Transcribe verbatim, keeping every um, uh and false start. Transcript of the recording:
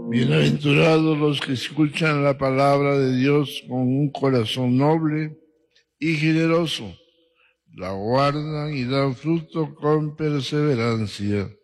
Bienaventurados los que escuchan la palabra de Dios con un corazón noble y generoso, la guardan y dan fruto con perseverancia.